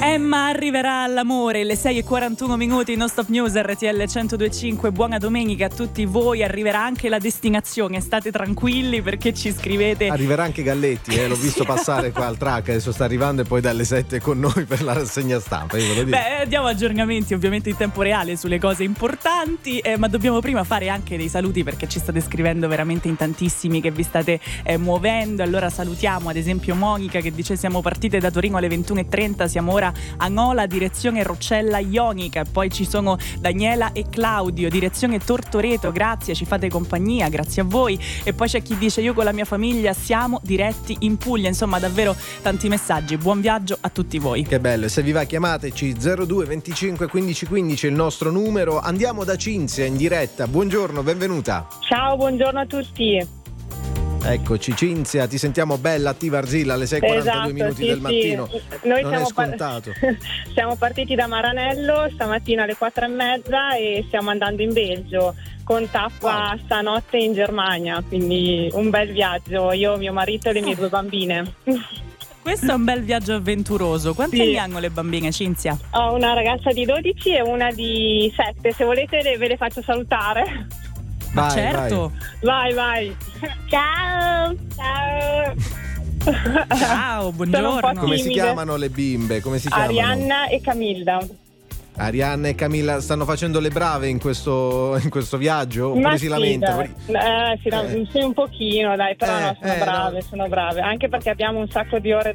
Ma arriverà l'amore, le 6:41 non stop news, RTL 102.5. Buona domenica a tutti voi. Arriverà anche la destinazione, state tranquilli perché ci scrivete. Arriverà anche Galletti, l'ho visto passare qua al track, adesso sta arrivando e poi dalle 7 con noi per la rassegna stampa. Diamo aggiornamenti ovviamente in tempo reale sulle cose importanti, ma dobbiamo prima fare anche dei saluti perché ci state scrivendo veramente in tantissimi che vi state muovendo. Allora salutiamo ad esempio Monica che dice: siamo partite da Torino alle 21:30, siamo ora a Nola, direzione Roccella Ionica. Poi ci sono Daniela e Claudio, direzione Tortoreto, grazie, ci fate compagnia, grazie a voi. E poi c'è chi dice: io con la mia famiglia siamo diretti in Puglia. Insomma, davvero tanti messaggi. Buon viaggio a tutti voi. Che bello, se vi va chiamateci 02 25 15 15 il nostro numero. Andiamo da Cinzia in diretta. Buongiorno, benvenuta. Ciao, buongiorno a tutti. Eccoci Cinzia, ti sentiamo bella, attiva Arzilla alle 6:42 esatto, minuti sì, del mattino. Sì. Noi non è scontato. Siamo partiti da Maranello stamattina alle 4:30 e stiamo andando in Belgio con tappa stanotte in Germania, quindi un bel viaggio, io, mio marito e le mie 2 bambine. Questo è un bel viaggio avventuroso. Quanti anni hanno le bambine, Cinzia? Ho una ragazza di 12 e una di 7, se volete ve le faccio salutare. Ma certo. Vai. Ciao. Ciao, buongiorno. Come si chiamano le bimbe? Come si chiamano? Arianna e Camilla. Arianna e Camilla stanno facendo le brave in questo viaggio? Oppure si lamentano? Sì, un pochino, dai, però no, sono brave, anche perché abbiamo un sacco di ore